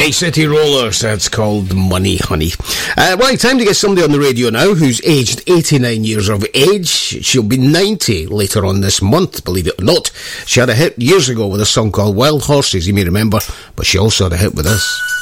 Bay City Rollers, that's called Money Honey. Right, time to get somebody on the radio now who's aged 89 years of age. She'll be 90 later on this month, believe it or not. She had a hit years ago with a song called Wild Horses, you may remember, but she also had a hit with this.